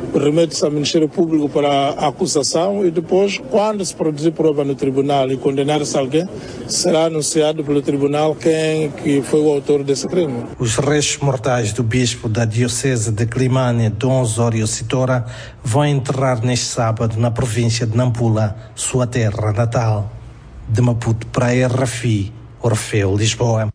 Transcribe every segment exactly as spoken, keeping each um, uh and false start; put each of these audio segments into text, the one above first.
remete-se ao Ministério Público para a acusação e depois, quando se produzir prova no tribunal e condenar-se alguém, será anunciado pelo tribunal quem que foi o autor desse crime. Os restos mortais do bispo da Diocese de Climane, Dom Osório Citora, vão enterrar neste sábado na província de Nampula, sua terra natal. De Maputo para a R F I, Orfeu, Lisboa.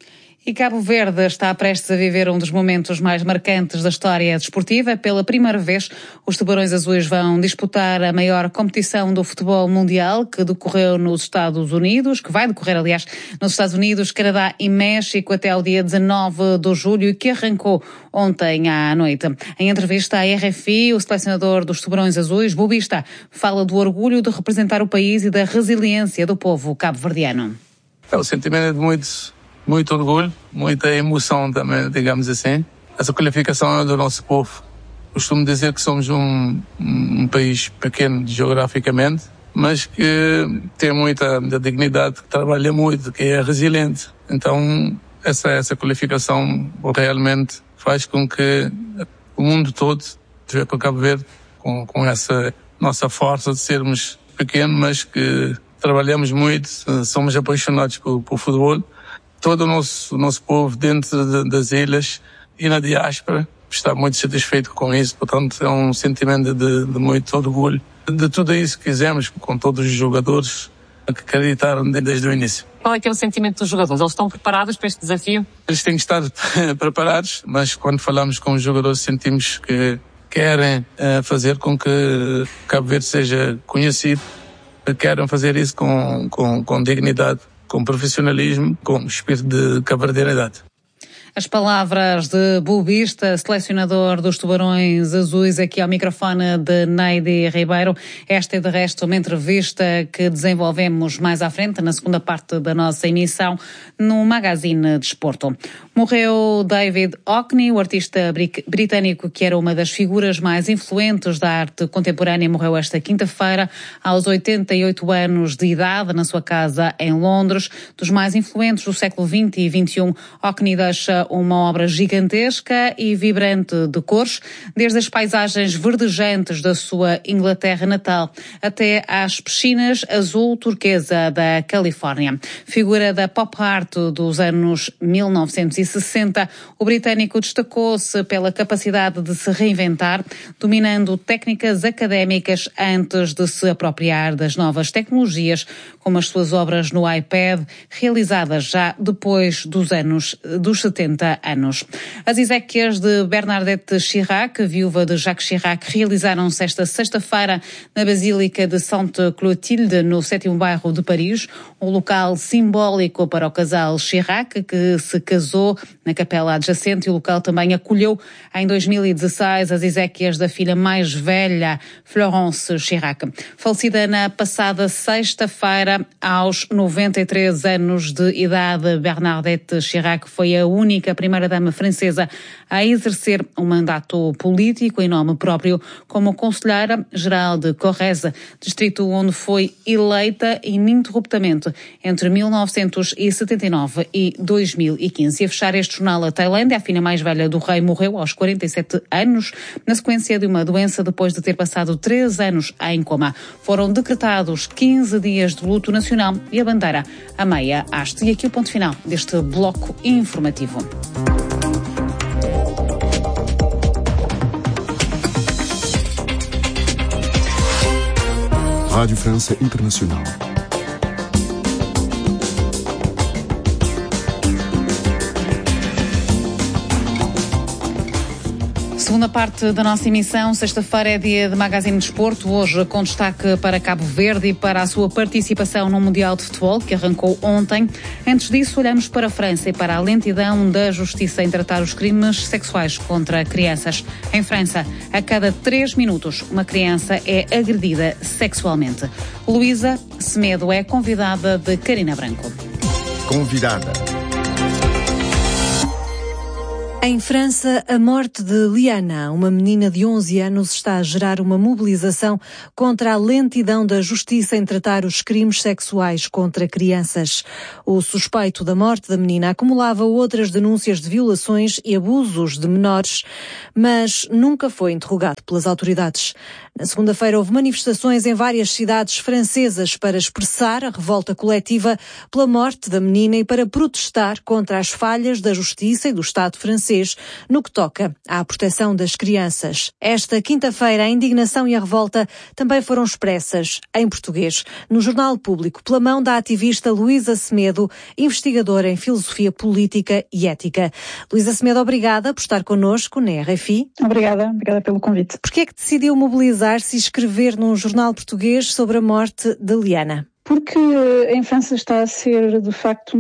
E Cabo Verde está prestes a viver um dos momentos mais marcantes da história desportiva. Pela primeira vez, os Tubarões Azuis vão disputar a maior competição do futebol mundial, que decorreu nos Estados Unidos, que vai decorrer, aliás, nos Estados Unidos, Canadá e México até ao dia dezanove de julho e que arrancou ontem à noite. Em entrevista à R F I, o selecionador dos Tubarões Azuis, Bubista, fala do orgulho de representar o país e da resiliência do povo cabo-verdiano. É o sentimento de muito... Muito orgulho, muita emoção também, digamos assim. Essa qualificação é do nosso povo. Costumo dizer que somos um, um país pequeno geograficamente, mas que tem muita, muita dignidade, que trabalha muito, que é resiliente. Então, essa, essa qualificação realmente faz com que o mundo todo esteja com Cabo Verde, com, com essa nossa força de sermos pequenos, mas que trabalhamos muito, somos apaixonados por, por futebol. Todo o nosso, o nosso povo dentro de, das ilhas e na diáspora está muito satisfeito com isso, portanto é um sentimento de, de muito orgulho de tudo isso que fizemos com todos os jogadores que acreditaram desde o início. Qual é que é o sentimento dos jogadores? Eles estão preparados para este desafio? Eles têm que estar preparados, mas quando falamos com os jogadores sentimos que querem uh, fazer com que Cabo Verde seja conhecido, querem fazer isso com, com, com dignidade, com profissionalismo, com espírito de cavalheiridade. As palavras de Bubista, selecionador dos Tubarões Azuis, aqui ao microfone de Neide Ribeiro. Esta é, de resto, uma entrevista que desenvolvemos mais à frente, na segunda parte da nossa emissão, no Magazine Desporto. Morreu David Hockney, o artista britânico que era uma das figuras mais influentes da arte contemporânea, morreu esta quinta-feira, aos oitenta e oito anos de idade, na sua casa em Londres. Dos mais influentes do século vinte e vinte e um, Hockney deixa uma obra gigantesca e vibrante de cores, desde as paisagens verdejantes da sua Inglaterra natal até às piscinas azul turquesa da Califórnia. Figura da pop art dos anos mil novecentos e sessenta, o britânico destacou-se pela capacidade de se reinventar, dominando técnicas académicas antes de se apropriar das novas tecnologias, como as suas obras no iPad, realizadas já depois dos anos dos setenta anos. As exéquias de Bernadette Chirac, viúva de Jacques Chirac, realizaram-se esta sexta-feira na Basílica de Sainte Clotilde, no sétimo bairro de Paris, um local simbólico para o casal Chirac, que se casou na capela adjacente, e o local também acolheu em dois mil e dezesseis as exéquias da filha mais velha, Florence Chirac. Falecida na passada sexta-feira, aos noventa e três anos de idade, Bernadette Chirac foi a única primeira-dama francesa a exercer um mandato político em nome próprio como conselheira-geral de Corrèze, distrito onde foi eleita ininterruptamente entre mil novecentos e setenta e nove e dois mil e quinze. E a fechar este jornal, a Tailândia, a filha mais velha do rei, morreu aos quarenta e sete anos na sequência de uma doença depois de ter passado três anos em coma. Foram decretados quinze dias de luto nacional e a bandeira a meia haste. E aqui o ponto final deste bloco informativo. Rádio França Internacional. Segunda parte da nossa emissão, sexta-feira é dia de Magazine Desporto, hoje com destaque para Cabo Verde e para a sua participação no Mundial de Futebol, que arrancou ontem. Antes disso, olhamos para a França e para a lentidão da justiça em tratar os crimes sexuais contra crianças. Em França, a cada três minutos, uma criança é agredida sexualmente. Luísa Semedo é convidada de Karina Branco. Convidada. Em França, a morte de Liana, uma menina de onze anos, está a gerar uma mobilização contra a lentidão da justiça em tratar os crimes sexuais contra crianças. O suspeito da morte da menina acumulava outras denúncias de violações e abusos de menores, mas nunca foi interrogado pelas autoridades. Na segunda-feira houve manifestações em várias cidades francesas para expressar a revolta coletiva pela morte da menina e para protestar contra as falhas da justiça e do Estado francês no que toca à proteção das crianças. Esta quinta-feira, a indignação e a revolta também foram expressas em português no Jornal Público pela mão da ativista Luísa Semedo, investigadora em filosofia política e ética. Luísa Semedo, obrigada por estar connosco na R F I. Obrigada, obrigada pelo convite. Porquê é que decidiu mobilizar-se e escrever num jornal português sobre a morte de Liana? Porque em França está a ser, de facto,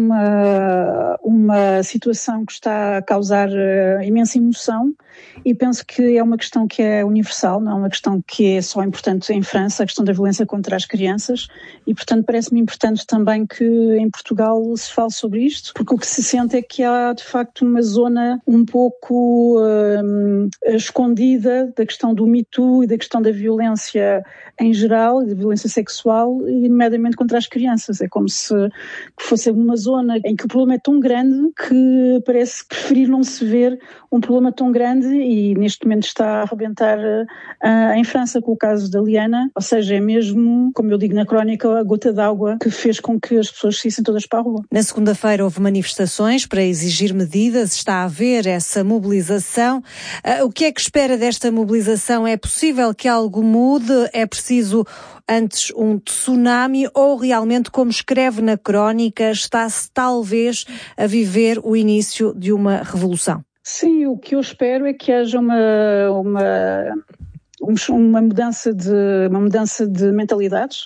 uma, uma situação que está a causar uh, imensa emoção e penso que é uma questão que é universal, não é uma questão que é só importante em França, a questão da violência contra as crianças e, portanto, parece-me importante também que em Portugal se fale sobre isto, porque o que se sente é que há, de facto, uma zona um pouco uh, escondida da questão do Me Too e da questão da violência em geral, da violência sexual e, nomeadamente, contra as crianças. É como se fosse uma zona em que o problema é tão grande que parece preferir não se ver um problema tão grande e neste momento está a arrebentar uh, em França com o caso da Liana, ou seja, é mesmo, como eu digo na crónica, a gota d'água que fez com que as pessoas saíssem todas para a rua. Na segunda-feira houve manifestações para exigir medidas, está a haver essa mobilização. Uh, o que é que espera desta mobilização? É possível que algo mude? É preciso antes um tsunami ou realmente, como escreve na crónica, está-se talvez a viver o início de uma revolução? Sim, o que eu espero é que haja uma, uma, uma, mudança de, uma mudança de mentalidades,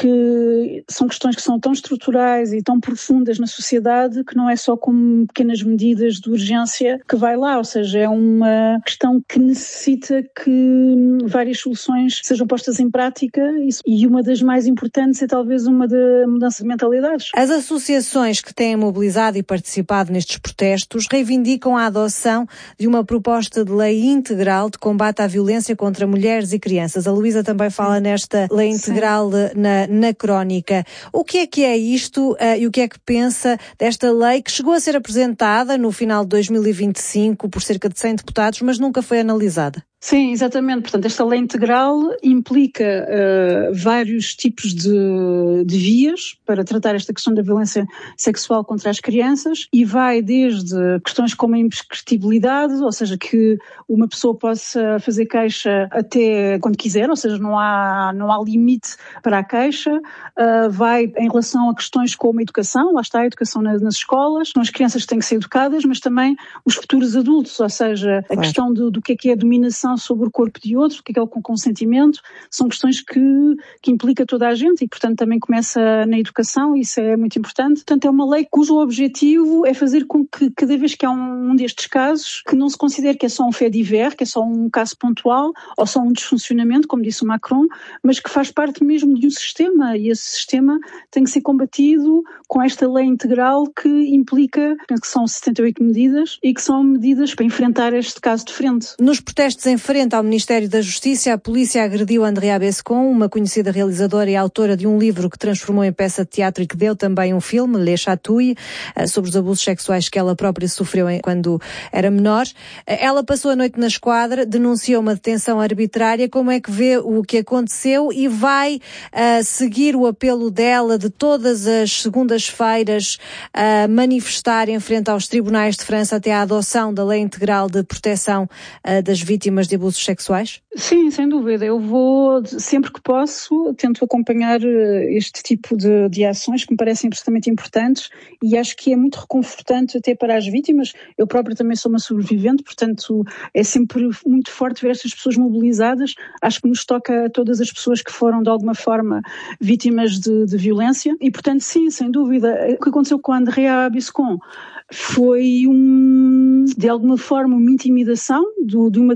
porque são questões que são tão estruturais e tão profundas na sociedade que não é só com pequenas medidas de urgência que vai lá, ou seja, é uma questão que necessita que várias soluções sejam postas em prática e uma das mais importantes é talvez uma da mudança de mentalidades. As associações que têm mobilizado e participado nestes protestos reivindicam a adoção de uma proposta de lei integral de combate à violência contra mulheres e crianças. A Luísa também fala nesta lei integral na, na crónica. O que é que é isto uh, e o que é que pensa desta lei que chegou a ser apresentada no final de dois mil e vinte e cinco por cerca de cem deputados, mas nunca foi analisada? Sim, exatamente. Portanto, esta lei integral implica uh, vários tipos de, de vias para tratar esta questão da violência sexual contra as crianças e vai desde questões como a imprescritibilidade, ou seja, que uma pessoa possa fazer queixa até quando quiser, ou seja, não há, não há limite para a queixa, uh, vai em relação a questões como a educação, lá está a educação nas, nas escolas, são as crianças que têm que ser educadas, mas também os futuros adultos, ou seja, a claro. questão do, do que é que é a dominação sobre o corpo de outro, o que é que é o consentimento, são questões que, que implica toda a gente e, portanto, também começa na educação, isso é muito importante. Portanto, é uma lei cujo objetivo é fazer com que, cada vez que há um, um destes casos, que não se considere que é só um fait divers, que é só um caso pontual ou só um desfuncionamento, como disse o Macron, mas que faz parte mesmo de um sistema e esse sistema tem que ser combatido com esta lei integral que implica, penso que são setenta e oito medidas e que são medidas para enfrentar este caso de frente. Nos protestos em frente ao Ministério da Justiça, a polícia agrediu Andrea Bescon, uma conhecida realizadora e autora de um livro que transformou em peça de teatro e que deu também um filme, Les Chatouilles, sobre os abusos sexuais que ela própria sofreu quando era menor. Ela passou a noite na esquadra, denunciou uma detenção arbitrária. Como é que vê o que aconteceu e vai uh, seguir o apelo dela de todas as segundas-feiras a uh, manifestar em frente aos tribunais de França até à adoção da Lei Integral de Proteção uh, das Vítimas de abusos sexuais? Sim, sem dúvida. Eu vou, sempre que posso, tento acompanhar este tipo de, de ações que me parecem absolutamente importantes e acho que é muito reconfortante até para as vítimas. Eu própria também sou uma sobrevivente, portanto é sempre muito forte ver estas pessoas mobilizadas. Acho que nos toca a todas as pessoas que foram de alguma forma vítimas de, de violência e, portanto, sim, sem dúvida. O que aconteceu com a Andrea Bescon foi um, de alguma forma, uma intimidação do, de uma das cabeças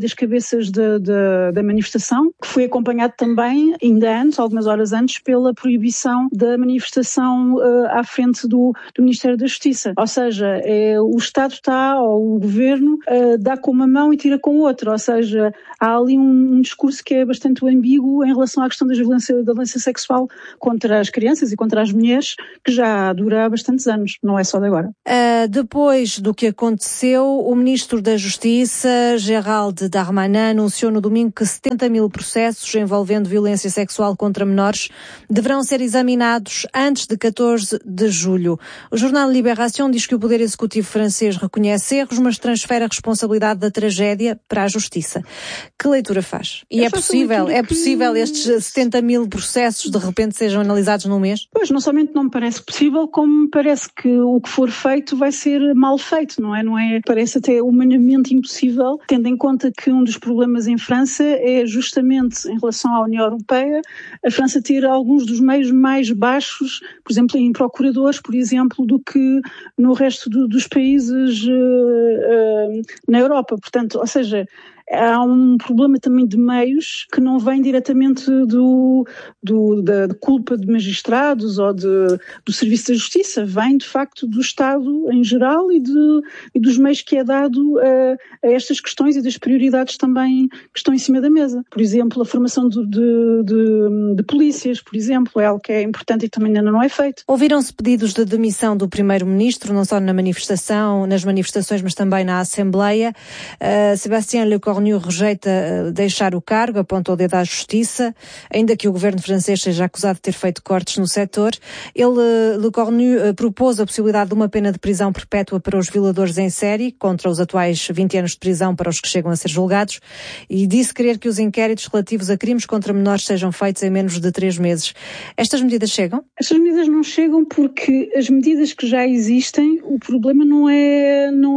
cabeças de, de, da manifestação, que foi acompanhado também, ainda antes, algumas horas antes, pela proibição da manifestação uh, à frente do, do Ministério da Justiça. Ou seja, é, o Estado está, ou o Governo, uh, dá com uma mão e tira com outra. Ou seja, há ali um, um discurso que é bastante ambíguo em relação à questão da violência, da violência sexual contra as crianças e contra as mulheres, que já dura há bastantes anos, não é só de agora. Uh, depois do que aconteceu, o Ministro da Justiça, Gérald Darmanin, anunciou no domingo que setenta mil processos envolvendo violência sexual contra menores deverão ser examinados antes de catorze de julho. O jornal Libération diz que o Poder Executivo francês reconhece erros, mas transfere a responsabilidade da tragédia para a Justiça. Que leitura faz? E é possível, é possível que... estes setenta mil processos de repente sejam analisados num mês? Pois, não somente não me parece possível, como me parece que o que for feito vai ser mal feito, não é? Não é? Parece até humanamente impossível, tendo em conta que um dos problemas em França é justamente em relação à União Europeia, a França ter alguns dos meios mais baixos, por exemplo, em procuradores, por exemplo, do que no resto do, dos países uh, uh, na Europa. Portanto, ou seja, há um problema também de meios que não vem diretamente do, do, da culpa de magistrados ou de, do Serviço da Justiça, vem de facto do Estado em geral e, de, e dos meios que é dado a, a estas questões e das prioridades também que estão em cima da mesa. Por exemplo, a formação de, de, de, de polícias, por exemplo, é algo que é importante e também ainda não é feito. Ouviram-se pedidos de demissão do Primeiro-Ministro, não só na manifestação, nas manifestações, mas também na Assembleia. Uh, Sébastien Lecornu rejeita deixar o cargo, aponta o dedo à Justiça, ainda que o governo francês seja acusado de ter feito cortes no setor. Ele, Lecornu, propôs a possibilidade de uma pena de prisão perpétua para os violadores em série, contra os atuais vinte anos de prisão para os que chegam a ser julgados, e disse querer que os inquéritos relativos a crimes contra menores sejam feitos em menos de três meses. Estas medidas chegam? Estas medidas não chegam porque as medidas que já existem, o problema não é, não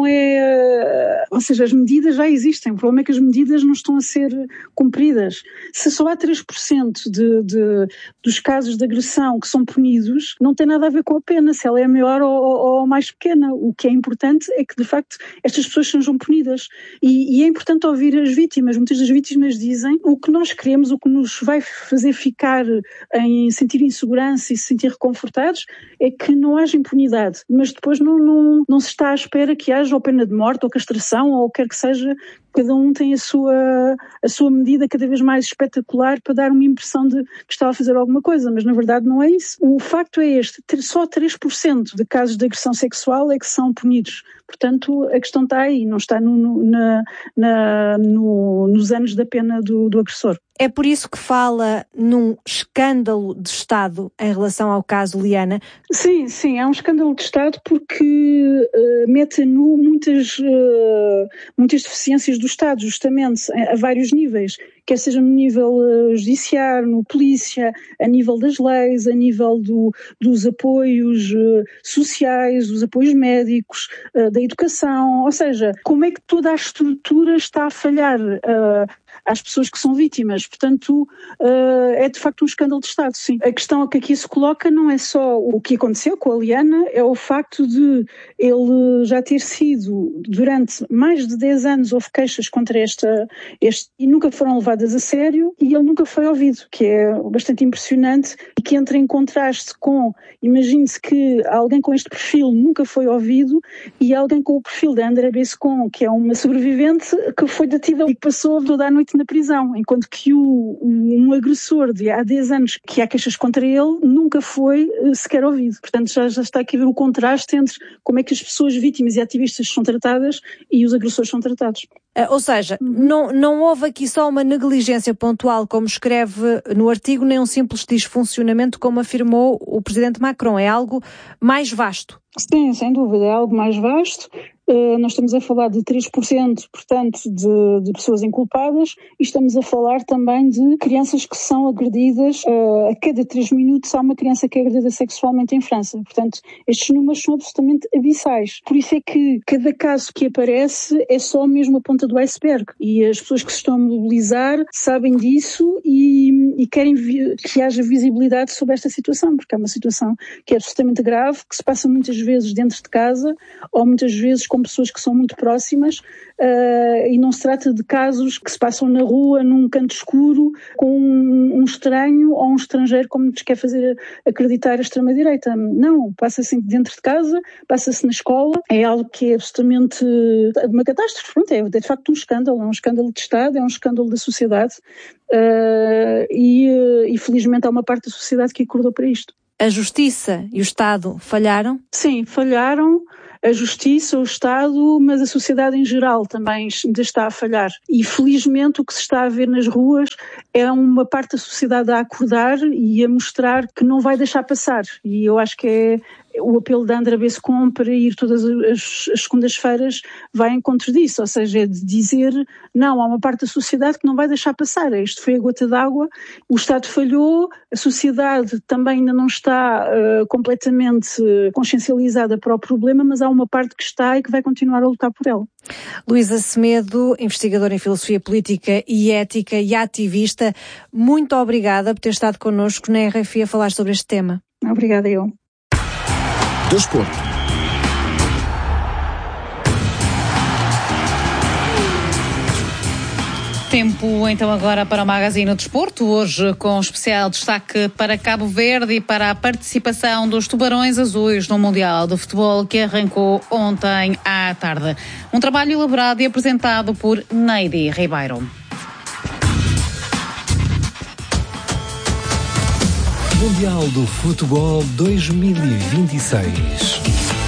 é, ou seja, as medidas já existem, o problema é que as medidas não estão a ser cumpridas. Se só há três por cento de, de, dos casos de agressão que são punidos, não tem nada a ver com a pena, se ela é maior ou, ou, ou mais pequena. O que é importante é que, de facto, estas pessoas sejam punidas. E, e é importante ouvir as vítimas. Muitas das vítimas dizem o que nós queremos, o que nos vai fazer ficar em sentir insegurança e se sentir reconfortados, é que não haja impunidade. Mas depois não, não, não se está à espera que haja ou pena de morte, ou castração, ou o que quer que seja. Cada um tem a sua, a sua medida cada vez mais espetacular para dar uma impressão de que está a fazer alguma coisa, mas na verdade não é isso. O facto é este, só três por cento de casos de agressão sexual é que são punidos. Portanto, a questão está aí, não está no, no, na, na, no, nos anos da pena do, do agressor. É por isso que fala num escândalo de Estado em relação ao caso Liana? Sim, sim, é um escândalo de Estado porque uh, mete a nu muitas, uh, muitas deficiências do Estado, justamente, a, a vários níveis. Quer seja no nível uh, judiciário, no polícia, a nível das leis, a nível do, dos apoios uh, sociais, dos apoios médicos, uh, da educação, ou seja, como é que toda a estrutura está a falhar uh, às pessoas que são vítimas. Portanto, uh, é de facto um escândalo de Estado, sim. A questão que aqui se coloca não é só o que aconteceu com a Liana, é o facto de ele já ter sido, durante mais de dez anos, houve queixas contra esta, este, e nunca foram levadas a sério, e ele nunca foi ouvido, que é bastante impressionante, e que entra em contraste com, imagine-se que alguém com este perfil nunca foi ouvido, e alguém com o perfil da André Bescon, que é uma sobrevivente, que foi detida e que passou toda a noite na prisão, enquanto que o, um agressor de há dez anos que há queixas contra ele nunca foi uh, sequer ouvido. Portanto, já, já está aqui a ver o contraste entre como é que as pessoas vítimas e ativistas são tratadas e os agressores são tratados. Uh, ou seja, uhum. não, não houve aqui só uma negligência pontual, como escreve no artigo, nem um simples disfuncionamento, como afirmou o presidente Macron. É algo mais vasto. Sim, sem dúvida, é algo mais vasto. Uh, nós estamos a falar de três por cento, portanto, de, de pessoas inculpadas, e estamos a falar também de crianças que são agredidas. Uh, a cada três minutos há uma criança que é agredida sexualmente em França. Portanto, estes números são absolutamente abissais. Por isso é que cada caso que aparece é só mesmo a ponta do iceberg. E as pessoas que se estão a mobilizar sabem disso e, e querem vi- que haja visibilidade sobre esta situação, porque é uma situação que é absolutamente grave, que se passa muitas vezes dentro de casa, ou muitas vezes com com pessoas que são muito próximas uh, e não se trata de casos que se passam na rua, num canto escuro, com um, um estranho ou um estrangeiro, como nos quer fazer acreditar a extrema-direita. Não, passa-se dentro de casa, passa-se na escola, é algo que é absolutamente uma catástrofe, pronto, é de facto um escândalo, é um escândalo de Estado, é um escândalo da sociedade uh, e, e felizmente há uma parte da sociedade que acordou para isto. A Justiça e o Estado falharam? Sim, falharam. A Justiça, o Estado, mas a sociedade em geral também ainda está a falhar. E felizmente o que se está a ver nas ruas é uma parte da sociedade a acordar e a mostrar que não vai deixar passar. E eu acho que é o apelo da Andra Bescom para ir todas as, as segundas-feiras vai em encontro disso, ou seja, é de dizer não, há uma parte da sociedade que não vai deixar passar, isto foi a gota d'água, o Estado falhou, a sociedade também ainda não está uh, completamente consciencializada para o problema, mas há uma parte que está e que vai continuar a lutar por ela. Luísa Semedo, investigadora em Filosofia Política e Ética e ativista, muito obrigada por ter estado connosco na R F I a falar sobre este tema. Obrigada eu. Desporto. Tempo então agora para o Magazine do Desporto, hoje com especial destaque para Cabo Verde e para a participação dos Tubarões Azuis no Mundial de Futebol que arrancou ontem à tarde. Um trabalho elaborado e apresentado por Neide Ribeiro. Mundial do Futebol dois mil e vinte e seis.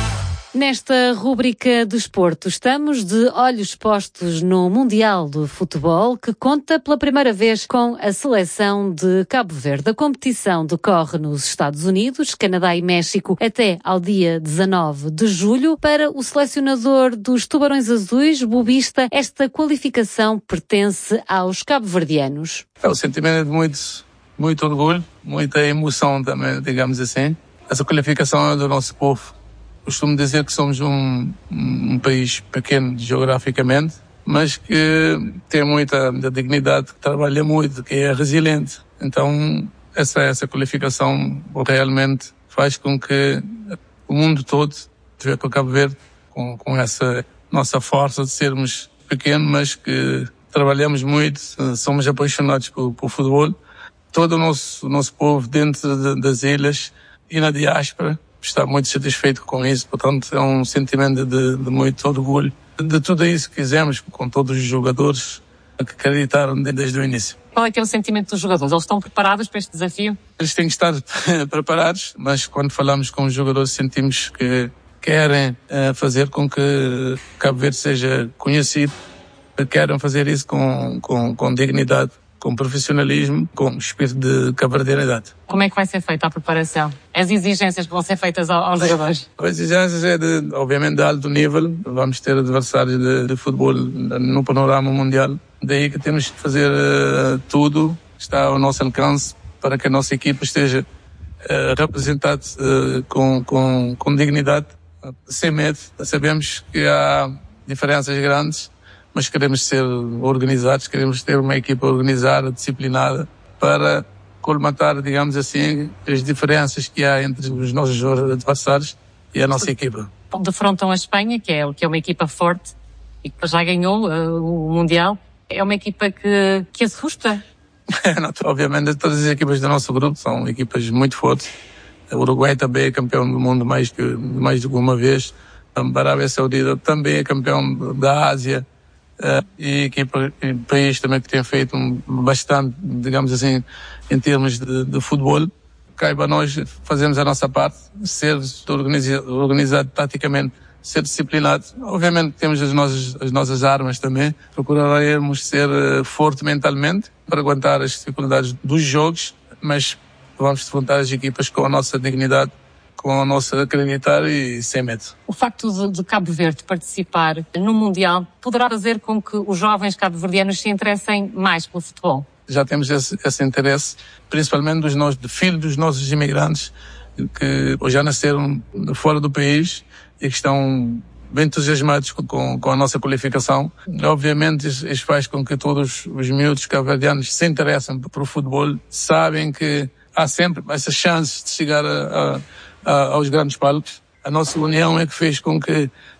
Nesta rúbrica de desporto, estamos de olhos postos no Mundial de Futebol, que conta pela primeira vez com a seleção de Cabo Verde. A competição decorre nos Estados Unidos, Canadá e México até ao dia dezanove de julho. Para o selecionador dos Tubarões Azuis, Bobista, esta qualificação pertence aos cabo-verdianos. É o sentimento de muito, muito orgulho, muita emoção também, digamos assim. Essa qualificação é do nosso povo. Costumo dizer que somos um, um país pequeno geograficamente, mas que tem muita, muita dignidade, que trabalha muito, que é resiliente. Então, essa, essa qualificação realmente faz com que o mundo todo esteja com o Cabo Verde, com, com essa nossa força de sermos pequenos, mas que trabalhamos muito, somos apaixonados por, por futebol. Todo o nosso, o nosso povo dentro de, das ilhas e na diáspora está muito satisfeito com isso, portanto é um sentimento de, de muito orgulho de tudo isso que fizemos com todos os jogadores que acreditaram desde o início. Qual é que é o sentimento dos jogadores? Eles estão preparados para este desafio? Eles têm que estar preparados, mas quando falamos com os jogadores sentimos que querem uh, fazer com que Cabo Verde seja conhecido, querem fazer isso com, com, com dignidade, com profissionalismo, com espírito de cabo-verdianidade. Como é que vai ser feita a preparação? As exigências que vão ser feitas aos jogadores? As exigências é, de, obviamente, de alto nível. Vamos ter adversários de, de futebol no panorama mundial. Daí que temos que fazer uh, tudo que está ao nosso alcance para que a nossa equipa esteja uh, representada uh, com, com, com dignidade, uh, sem medo. Sabemos que há diferenças grandes, mas queremos ser organizados, queremos ter uma equipa organizada, disciplinada, para colmatar, digamos assim, as diferenças que há entre os nossos adversários e a nossa equipa. Defrontam a Espanha, que é, que é uma equipa forte e que já ganhou uh, o Mundial. É uma equipa que, que assusta? Não, obviamente, todas as equipas do nosso grupo são equipas muito fortes. O Uruguai também é campeão do mundo mais, que, mais do que uma vez. A Arábia Saudita também é campeão da Ásia. Uh, e equipa, e país também que tem feito um, bastante, digamos assim, em termos de, de futebol. Cabe a nós fazermos a nossa parte, ser organizado, organizado taticamente, ser disciplinado. Obviamente temos as nossas, as nossas armas também. Procuraremos ser uh, forte mentalmente para aguentar as dificuldades dos jogos, mas vamos defrontar as equipas com a nossa dignidade, com a nossa acreditar e sem medo. O facto de, de Cabo Verde participar no Mundial poderá fazer com que os jovens cabo-verdianos se interessem mais pelo futebol? Já temos esse, esse interesse, principalmente dos nossos, de filhos dos nossos imigrantes que já nasceram fora do país e que estão bem entusiasmados com, com a nossa qualificação. Obviamente isso, isso faz com que todos os miúdos cabo-verdianos se interessem por futebol, sabem que há sempre essa chance de chegar a, a aos grandes palcos. A nossa união é que fez com que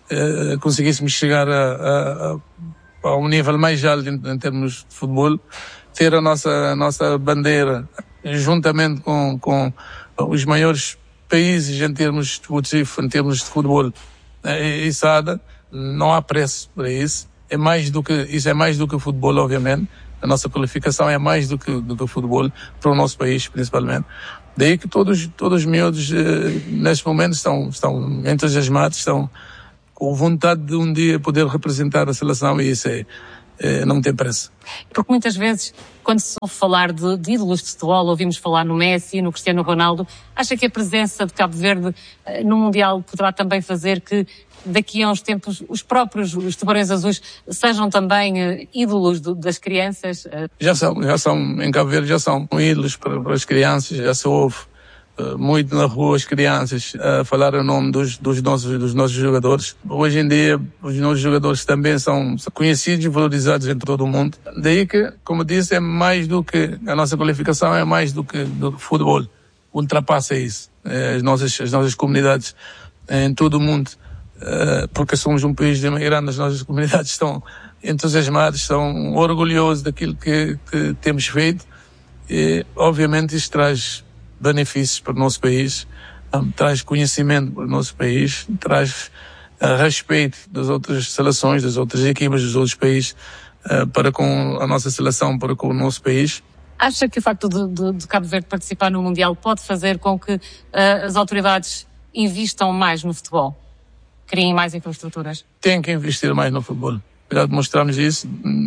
uh, conseguíssemos chegar a, a, a um nível mais alto em, em termos de futebol, ter a nossa, a nossa bandeira juntamente com, com os maiores países em termos desportivos, em termos de futebol, içada, não há preço para isso. É mais do que, isso é mais do que o futebol, obviamente. A nossa qualificação é mais do que, do que o futebol, para o nosso país, principalmente. Daí que todos, todos os miúdos, eh, neste momento, estão, estão entusiasmados, estão com vontade de um dia poder representar a seleção, e isso é, é, não tem preço. Porque muitas vezes, quando se ouve falar de, de ídolos de futebol, ouvimos falar no Messi, no Cristiano Ronaldo, acha que a presença de Cabo Verde eh, no Mundial poderá também fazer que daqui a uns tempos os próprios os Tubarões Azuis sejam também uh, ídolos do, das crianças? Uh... Já são, já são, em Cabo Verde já são ídolos para, para as crianças, já se ouve uh, muito na rua as crianças a uh, falar o nome dos, dos, nossos, dos nossos jogadores. Hoje em dia os nossos jogadores também são conhecidos e valorizados em todo o mundo. Daí que, como disse, é mais do que, a nossa qualificação é mais do que, do que futebol. Ultrapassa isso. É, as, nossas, as nossas comunidades em todo o mundo, Uh, porque somos um país de imigrantes, as nossas comunidades estão entusiasmadas, estão orgulhosos daquilo que, que temos feito, e obviamente isso traz benefícios para o nosso país, um, traz conhecimento para o nosso país, traz uh, respeito das outras seleções, das outras equipas dos outros países uh, para com a nossa seleção, para com o nosso país. Acha que o facto de, de, de Cabo Verde participar no Mundial pode fazer com que uh, as autoridades investam mais no futebol? Criem mais infraestruturas? Tem que investir mais no futebol. Já demonstramos isso.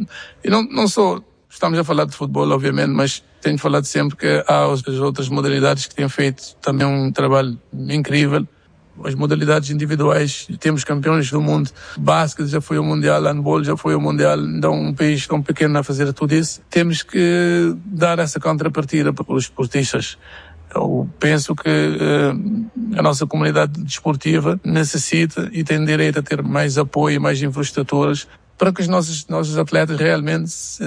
E não, não só estamos a falar de futebol, obviamente, mas tenho falado sempre que há as outras modalidades que têm feito também um trabalho incrível. As modalidades individuais, temos campeões do mundo. Basquete já foi ao Mundial, handball já foi ao Mundial. Então, um país tão pequeno a fazer tudo isso, temos que dar essa contrapartida para os esportistas. Eu penso que uh, a nossa comunidade desportiva necessita e tem direito a ter mais apoio e mais infraestruturas para que os nossos, nossos atletas realmente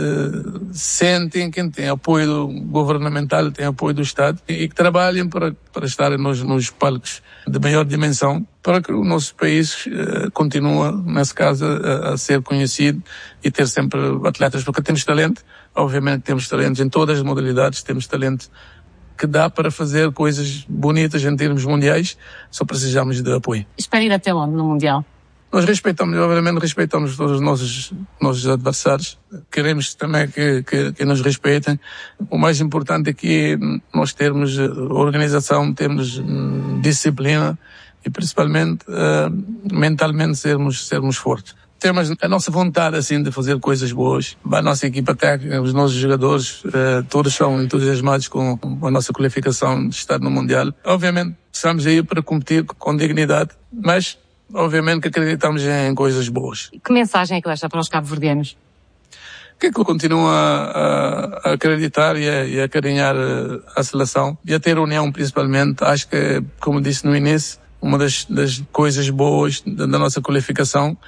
uh, sentem que têm apoio governamental, têm apoio do Estado e que trabalhem para, para estarem nos, nos palcos de maior dimensão, para que o nosso país uh, continue, nesse caso, a, a ser conhecido e ter sempre atletas, porque temos talento, obviamente temos talentos em todas as modalidades, temos talento que dá para fazer coisas bonitas em termos mundiais, só precisamos de apoio. Espera ir até onde no Mundial? Nós respeitamos, obviamente respeitamos todos os nossos, nossos adversários, queremos também que, que, que nos respeitem. O mais importante aqui é nós termos organização, termos disciplina e principalmente uh, mentalmente sermos, sermos fortes. Temos a nossa vontade, assim, de fazer coisas boas. A nossa equipa técnica, os nossos jogadores, eh, todos são entusiasmados com a nossa qualificação de estar no Mundial. Obviamente, estamos aí para competir com dignidade, mas, obviamente, que acreditamos em coisas boas. Que mensagem é que deixa para os cabo-verdianos? Que é que eu continuo a, a acreditar e a, e a carinhar a seleção e a ter união, principalmente. Acho que, como disse no início, uma das, das coisas boas da, da nossa qualificação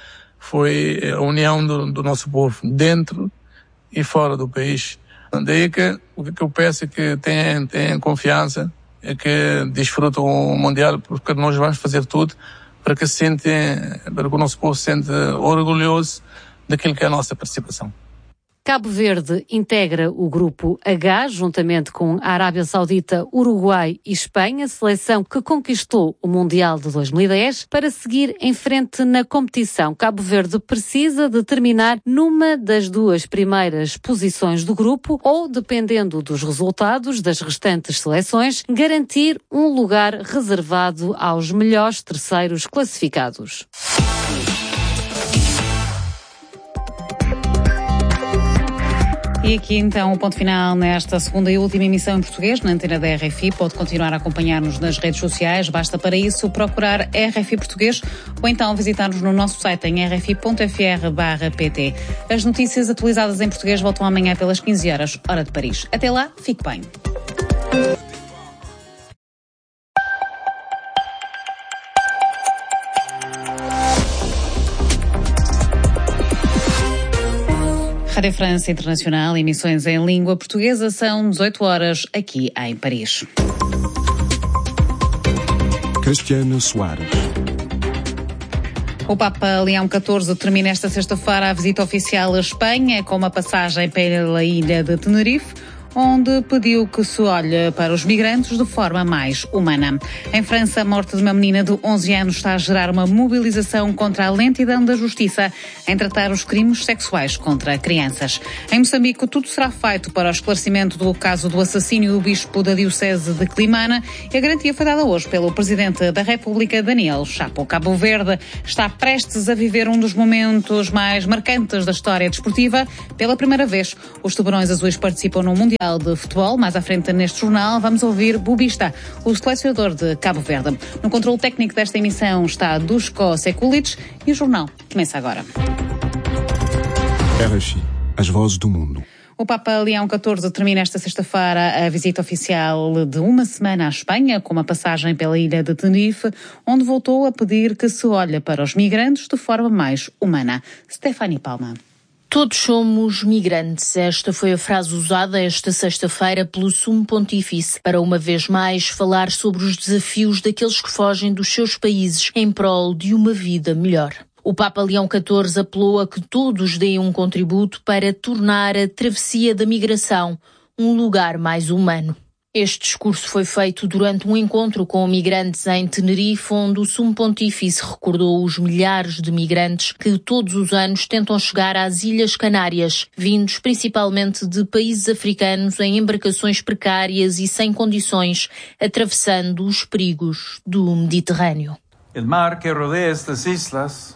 foi a união do, do nosso povo, dentro e fora do país. Daí que o que eu peço é que tenham, tenham confiança, é que desfrutem o Mundial, porque nós vamos fazer tudo para que, se sentem, para que o nosso povo se sente orgulhoso daquilo que é a nossa participação. Cabo Verde integra o grupo H, juntamente com a Arábia Saudita, Uruguai e Espanha, seleção que conquistou o Mundial de dois mil e dez. Para seguir em frente na competição, Cabo Verde precisa de terminar numa das duas primeiras posições do grupo ou, dependendo dos resultados das restantes seleções, garantir um lugar reservado aos melhores terceiros classificados. E aqui então o ponto final nesta segunda e última emissão em português na antena da R F I. Pode continuar a acompanhar-nos nas redes sociais, basta para isso procurar R F I Português ou então visitar-nos no nosso site em r f i ponto f r barra p t. As notícias atualizadas em português voltam amanhã pelas quinze horas, hora de Paris. Até lá, fique bem. Rádio França Internacional, emissões em língua portuguesa, são dezoito horas aqui em Paris. Cristiano Soares. O Papa Leão catorze termina esta sexta-feira a visita oficial à Espanha, com uma passagem pela ilha de Tenerife, onde pediu que se olhe para os migrantes de forma mais humana. Em França, a morte de uma menina de onze anos está a gerar uma mobilização contra a lentidão da justiça em tratar os crimes sexuais contra crianças. Em Moçambique, tudo será feito para o esclarecimento do caso do assassínio do bispo da diocese de Climane, e a garantia foi dada hoje pelo Presidente da República, Daniel Chapo. Cabo Verde está prestes a viver um dos momentos mais marcantes da história desportiva. Pela primeira vez, os Tubarões Azuis participam no Mundial de Futebol. Mais à frente neste jornal vamos ouvir Bubista, o selecionador de Cabo Verde. No controle técnico desta emissão está Duško Sekulic e o jornal começa agora. R F I, as vozes do mundo. O Papa Leão catorze termina esta sexta-feira a visita oficial de uma semana à Espanha, com uma passagem pela ilha de Tenerife, onde voltou a pedir que se olhe para os migrantes de forma mais humana. Stephanie Palma. Todos somos migrantes. Esta foi a frase usada esta sexta-feira pelo Sumo Pontífice para, uma vez mais, falar sobre os desafios daqueles que fogem dos seus países em prol de uma vida melhor. O Papa Leão catorze apelou a que todos deem um contributo para tornar a travessia da migração um lugar mais humano. Este discurso foi feito durante um encontro com migrantes em Tenerife, onde o Sumo Pontífice recordou os milhares de migrantes que todos os anos tentam chegar às Ilhas Canárias, vindos principalmente de países africanos em embarcações precárias e sem condições, atravessando os perigos do Mediterrâneo. O mar que rodeia estas islas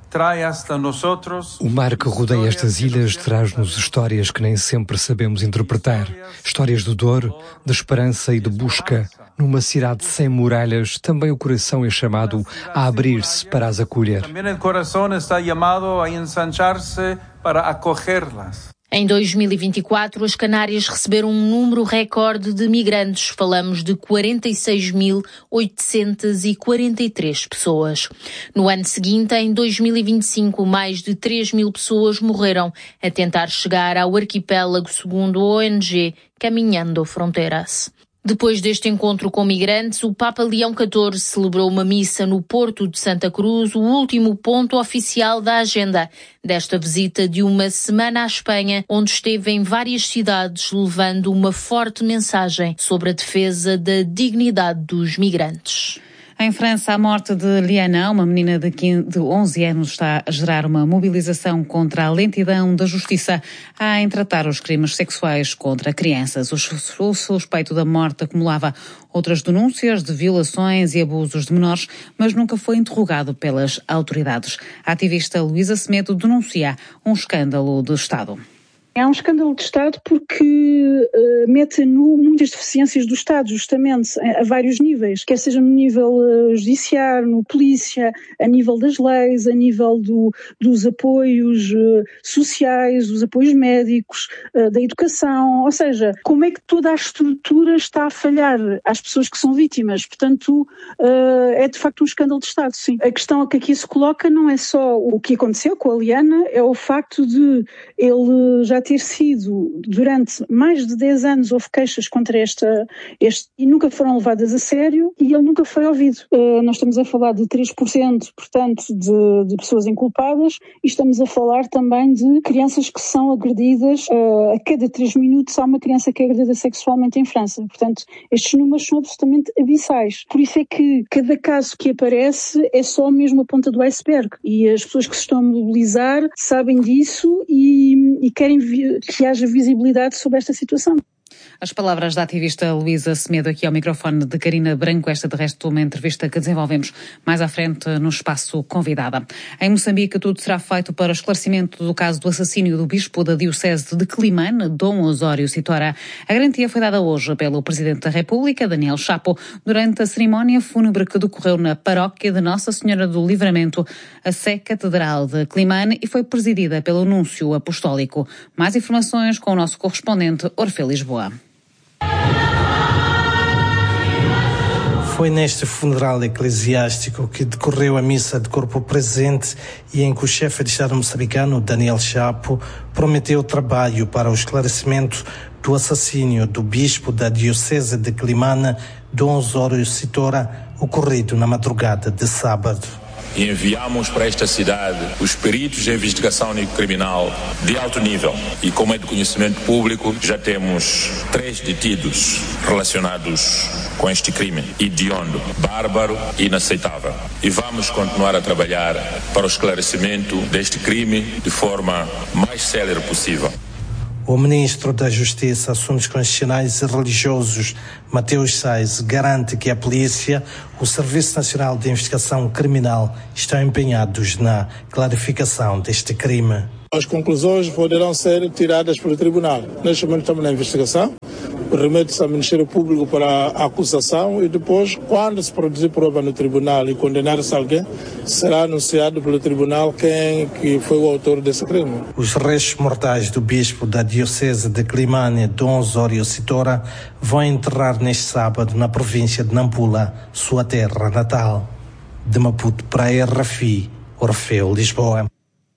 O mar que rodeia estas ilhas traz-nos histórias que nem sempre sabemos interpretar. Histórias de dor, de esperança e de busca. Numa cidade sem muralhas, também o coração é chamado a abrir-se para as acolher. Também o coração está chamado a ensanchar-se para acolhê-las. Em dois mil e vinte e quatro, as Canárias receberam um número recorde de migrantes. Falamos de quarenta e seis mil oitocentas e quarenta e três pessoas. No ano seguinte, em dois mil e vinte e cinco, mais de três mil pessoas morreram a tentar chegar ao arquipélago, segundo a O N G Caminhando Fronteiras. Depois deste encontro com migrantes, o Papa Leão catorze celebrou uma missa no Porto de Santa Cruz, o último ponto oficial da agenda desta visita de uma semana à Espanha, onde esteve em várias cidades levando uma forte mensagem sobre a defesa da dignidade dos migrantes. Em França, a morte de Liana, uma menina de, quinze, de onze anos, está a gerar uma mobilização contra a lentidão da justiça em tratar os crimes sexuais contra crianças. O suspeito da morte acumulava outras denúncias de violações e abusos de menores, mas nunca foi interrogado pelas autoridades. A ativista Luísa Semedo denuncia um escândalo de Estado. É um escândalo de Estado porque uh, mete nu muitas deficiências do Estado, justamente, a, a vários níveis, quer seja no nível uh, judiciário, no polícia, a nível das leis, a nível do, dos apoios uh, sociais, dos apoios médicos, uh, da educação, ou seja, como é que toda a estrutura está a falhar às pessoas que são vítimas. Portanto, uh, é de facto um escândalo de Estado, sim. A questão que aqui se coloca não é só o que aconteceu com a Liana, é o facto de ele já ter sido, durante mais de dez anos, houve queixas contra esta, este, e nunca foram levadas a sério, e ele nunca foi ouvido. Uh, nós estamos a falar de três por cento, portanto, de, de pessoas inculpadas, e estamos a falar também de crianças que são agredidas, uh, a cada três minutos há uma criança que é agredida sexualmente em França. Portanto, estes números são absolutamente abissais. Por isso é que cada caso que aparece é só mesmo a ponta do iceberg, e as pessoas que se estão a mobilizar sabem disso e, e querem que haja visibilidade sobre esta situação. As palavras da ativista Luísa Semedo aqui ao microfone de Karina Branco, esta de resto uma entrevista que desenvolvemos mais à frente no espaço convidada. Em Moçambique, tudo será feito para o esclarecimento do caso do assassínio do bispo da diocese de Climane, Dom Osório Citora. A garantia foi dada hoje pelo Presidente da República, Daniel Chapo, durante a cerimónia fúnebre que decorreu na paróquia de Nossa Senhora do Livramento, a Sé Catedral de Climane, e foi presidida pelo Núncio Apostólico. Mais informações com o nosso correspondente Orfeu Lisboa. Foi neste funeral eclesiástico que decorreu a missa de corpo presente e em que o chefe de Estado moçambicano, Daniel Chapo, prometeu trabalho para o esclarecimento do assassínio do bispo da diocese de Climane, Dom Osório Citora, ocorrido na madrugada de sábado. e enviamos para esta cidade os peritos de investigação criminal de alto nível. E como é de conhecimento público, já temos três detidos relacionados com este crime hediondo, bárbaro e inaceitável. E vamos continuar a trabalhar para o esclarecimento deste crime de forma mais célere possível. O ministro da Justiça, Assuntos Constitucionais e Religiosos, Mateus Sais, garante que a polícia, o Serviço Nacional de Investigação Criminal, estão empenhados na clarificação deste crime. As conclusões poderão ser tiradas pelo tribunal. Neste momento estamos na investigação, remete-se ao Ministério Público para a acusação e depois, quando se produzir prova no tribunal e condenar-se alguém, será anunciado pelo tribunal quem que foi o autor desse crime. Os restos mortais do bispo da Diocese de Climane, Dom Osório Citora, vão enterrar neste sábado na província de Nampula, sua terra natal. De Maputo para a R F I, Orfeu, Lisboa.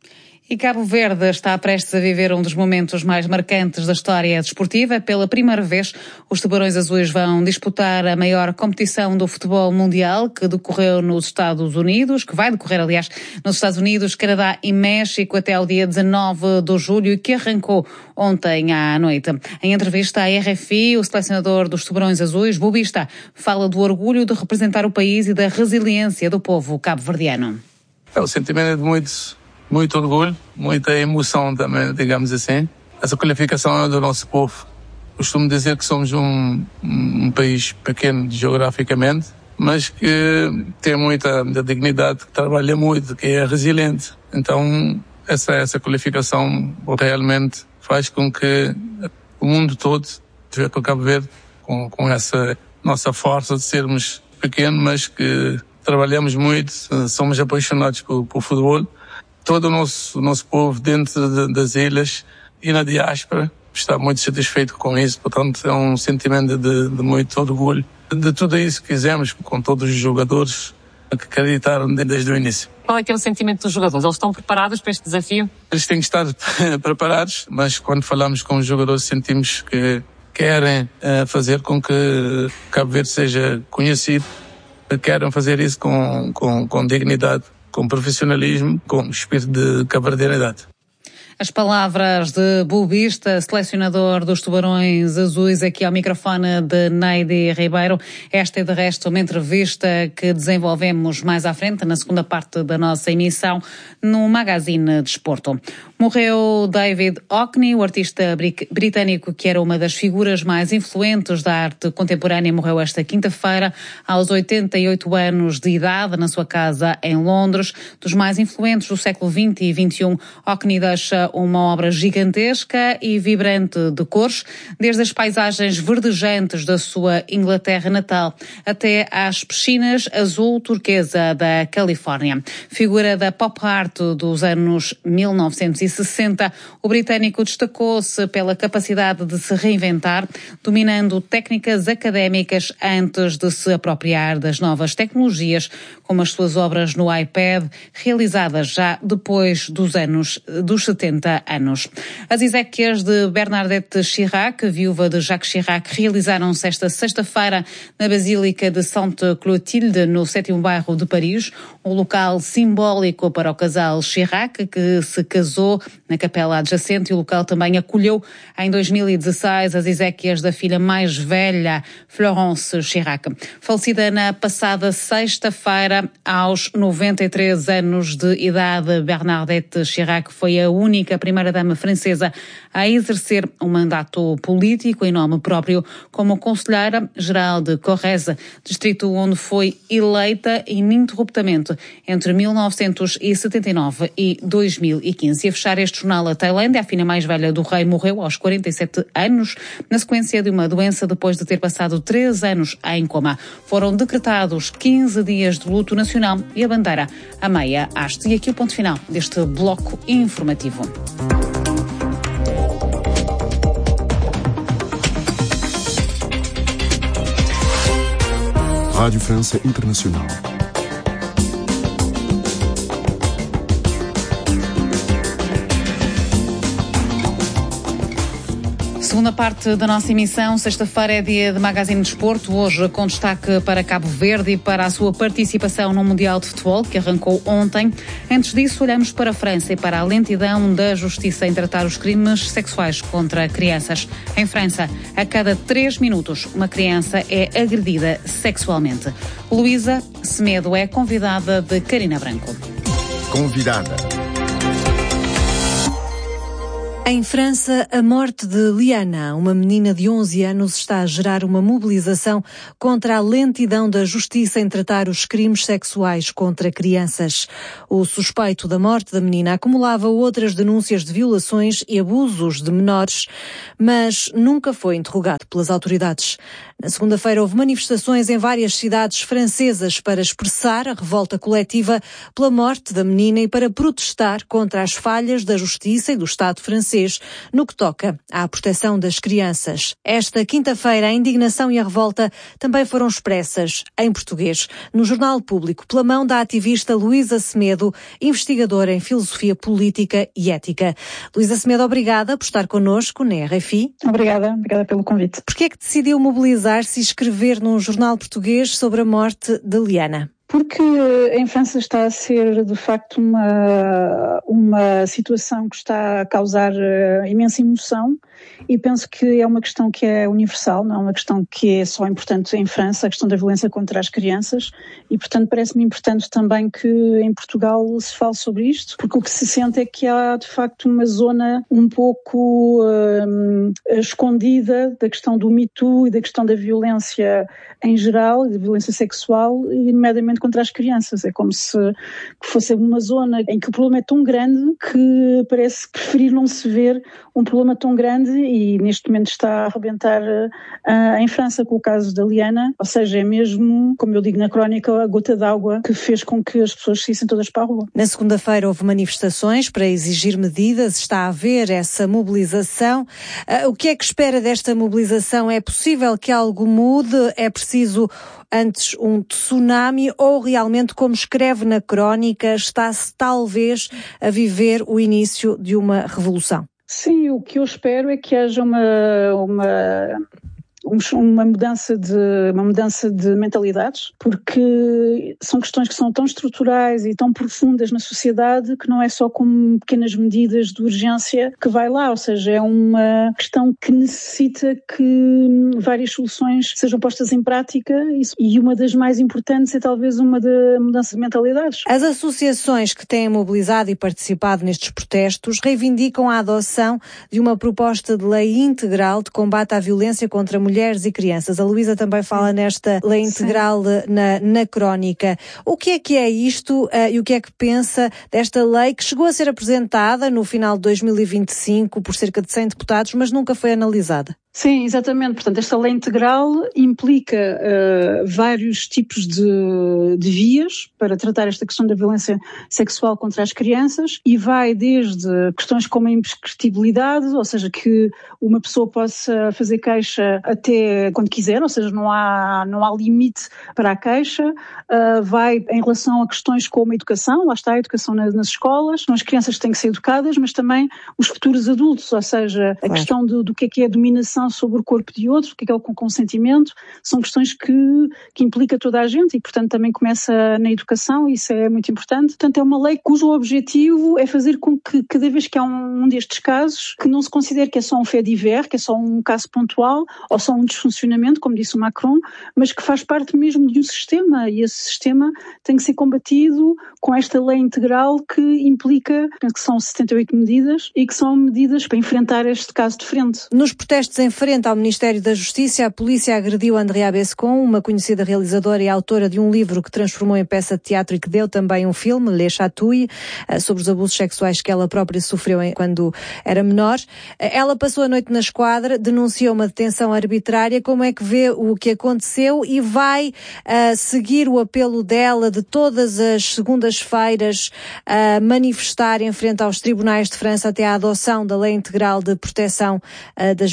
E Cabo Verde está prestes a viver um dos momentos mais marcantes da história desportiva. Pela primeira vez, os Tubarões Azuis vão disputar a maior competição do futebol mundial, que decorreu nos Estados Unidos, que vai decorrer, aliás, nos Estados Unidos, Canadá e México até ao dia dezanove de julho e que arrancou ontem à noite. Em entrevista à R F I, o selecionador dos Tubarões Azuis, Bubista, fala do orgulho de representar o país e da resiliência do povo cabo-verdiano. É o sentimento de muitos... Muito orgulho, muita emoção também, digamos assim. Essa qualificação é do nosso povo. Costumo dizer que somos um, um país pequeno geograficamente, mas que tem muita, muita dignidade, que trabalha muito, que é resiliente. Então, essa, essa qualificação realmente faz com que o mundo todo veja com o Cabo Verde, com, com essa nossa força de sermos pequenos, mas que trabalhamos muito, somos apaixonados por, por futebol. Todo o nosso, nosso povo dentro de, das ilhas e na diáspora está muito satisfeito com isso, portanto é um sentimento de, de muito orgulho de tudo isso que fizemos com todos os jogadores que acreditaram desde o início. Qual é que é o sentimento dos jogadores? Eles estão preparados para este desafio? Eles têm que estar preparados, mas quando falamos com os jogadores sentimos que querem uh, fazer com que Cabo Verde seja conhecido, querem fazer isso com, com, com dignidade, com profissionalismo, com espírito de cabo-verdianidade. As palavras de Bubista, selecionador dos Tubarões Azuis, aqui ao microfone de Neide Ribeiro. Esta é, de resto, uma entrevista que desenvolvemos mais à frente, na segunda parte da nossa emissão, no Magazine Desporto. Morreu David Hockney, o artista britânico que era uma das figuras mais influentes da arte contemporânea, morreu esta quinta-feira, aos oitenta e oito anos de idade, na sua casa em Londres. Dos mais influentes do século vinte e vinte e um, Hockney deixa uma obra gigantesca e vibrante de cores, desde as paisagens verdejantes da sua Inglaterra natal até às piscinas azul turquesa da Califórnia. Figura da pop art dos anos mil novecentos e sessenta, o britânico destacou-se pela capacidade de se reinventar, dominando técnicas académicas antes de se apropriar das novas tecnologias, como as suas obras no iPad, realizadas já depois dos anos dos setenta anos. As exéquias de Bernadette Chirac, viúva de Jacques Chirac, realizaram-se esta sexta-feira na Basílica de Sainte-Clotilde, no sétimo bairro de Paris, um local simbólico para o casal Chirac, que se casou na capela adjacente, e o local também acolheu em dois mil e dezesseis as exéquias da filha mais velha, Florence Chirac. Falecida na passada sexta-feira, aos noventa e três anos de idade, Bernadette Chirac foi a única primeira-dama francesa a exercer um mandato político em nome próprio como conselheira-geral de Corrèze, distrito onde foi eleita ininterruptamente entre mil novecentos e setenta e nove e dois mil e quinze. E a fechar este jornal, a Tailândia, a filha mais velha do rei, morreu aos quarenta e sete anos, na sequência de uma doença depois de ter passado três anos em coma. Foram decretados quinze dias de luto nacional e a bandeira a meia haste. E aqui o ponto final deste bloco informativo. Rádio França Internacional. Segunda parte da nossa emissão, sexta-feira é dia de Magazine de Desporto, hoje com destaque para Cabo Verde e para a sua participação no Mundial de Futebol, que arrancou ontem. Antes disso, olhamos para a França e para a lentidão da justiça em tratar os crimes sexuais contra crianças. Em França, a cada três minutos, uma criança é agredida sexualmente. Luísa Semedo é convidada de Carina Branco. Convidada. Em França, a morte de Liana, uma menina de onze anos, está a gerar uma mobilização contra a lentidão da justiça em tratar os crimes sexuais contra crianças. O suspeito da morte da menina acumulava outras denúncias de violações e abusos de menores, mas nunca foi interrogado pelas autoridades. Na segunda-feira houve manifestações em várias cidades francesas para expressar a revolta coletiva pela morte da menina e para protestar contra as falhas da justiça e do Estado francês no que toca à proteção das crianças. Esta quinta-feira, a indignação e a revolta também foram expressas em português no Jornal Público, pela mão da ativista Luísa Semedo, investigadora em filosofia política e ética. Luísa Semedo, obrigada por estar connosco na R F I. Obrigada, obrigada pelo convite. Por que é que decidiu mobilizar-se e escrever num jornal português sobre a morte de Liana? Porque em França está a ser, de facto, uma, uma situação que está a causar uh, imensa emoção e penso que é uma questão que é universal, não é uma questão que é só importante em França, a questão da violência contra as crianças e, portanto, parece-me importante também que em Portugal se fale sobre isto, porque o que se sente é que há, de facto, uma zona um pouco uh, escondida da questão do Me Too e da questão da violência em geral, da violência sexual e, nomeadamente, contra as crianças. É como se fosse uma zona em que o problema é tão grande que parece preferir não se ver um problema tão grande e neste momento está a arrebentar uh, em França com o caso da Liana, ou seja, é mesmo, como eu digo na crónica, a gota d'água que fez com que as pessoas saíssem todas para a rua. Na segunda-feira houve manifestações para exigir medidas, está a haver essa mobilização. Uh, o que é que espera desta mobilização? É possível que algo mude? É preciso antes um tsunami ou realmente, como escreve na crónica, está-se talvez a viver o início de uma revolução? Sim, o que eu espero é que haja uma, uma, uma, mudança, de, uma mudança de mentalidades, porque são questões que são tão estruturais e tão profundas na sociedade que não é só com pequenas medidas de urgência que vai lá, ou seja, é uma questão que necessita que várias soluções sejam postas em prática e uma das mais importantes é talvez uma da mudança de mentalidades. As associações que têm mobilizado e participado nestes protestos reivindicam a adoção de uma proposta de lei integral de combate à violência contra mulheres e crianças. A Luísa também fala nesta lei integral na, na crónica. O que é que é isto uh, e o que é que pensa desta lei que chegou a ser apresentada no final de dois mil e vinte e cinco por cerca de cem deputados, mas nunca foi analisada? Sim, exatamente. Portanto, esta lei integral implica uh, vários tipos de, de vias para tratar esta questão da violência sexual contra as crianças e vai desde questões como a imprescritibilidade, ou seja, que uma pessoa possa fazer queixa até quando quiser, ou seja, não há, não há limite para a queixa, uh, vai em relação a questões como a educação, lá está a educação nas, nas escolas, são as crianças que têm que ser educadas, mas também os futuros adultos, ou seja, a claro. questão do, do que é que é a dominação sobre o corpo de outro, o que é que é o consentimento, são questões que, que implica toda a gente e, portanto, também começa na educação, isso é muito importante. Portanto, é uma lei cujo objetivo é fazer com que, cada vez que há um, um destes casos, que não se considere que é só um fait divers, que é só um caso pontual, ou só um desfuncionamento, como disse o Macron, mas que faz parte mesmo de um sistema, e esse sistema tem que ser combatido com esta lei integral que implica, penso que são setenta e oito medidas, e que são medidas para enfrentar este caso de frente. Nos protestos em frente ao Ministério da Justiça, a polícia agrediu Andrea Bescon, uma conhecida realizadora e autora de um livro que transformou em peça de teatro e que deu também um filme, Les Chatouilles, sobre os abusos sexuais que ela própria sofreu quando era menor. Ela passou a noite na esquadra, denunciou uma detenção arbitrária. Como é que vê o que aconteceu e vai uh, seguir o apelo dela de todas as segundas-feiras a uh, manifestar em frente aos tribunais de França até à adoção da Lei Integral de Proteção uh, das Vítimas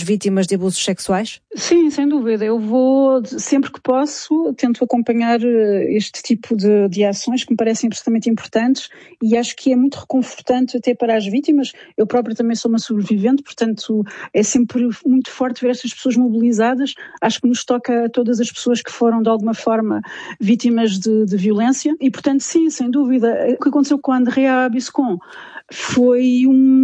vítimas de abusos sexuais? Sim, sem dúvida. Eu vou, sempre que posso, tento acompanhar este tipo de, de ações que me parecem absolutamente importantes e acho que é muito reconfortante até para as vítimas. Eu própria também sou uma sobrevivente, portanto é sempre muito forte ver estas pessoas mobilizadas. Acho que nos toca a todas as pessoas que foram de alguma forma vítimas de, de violência e, portanto, sim, sem dúvida. O que aconteceu com a Andrea Abiscon foi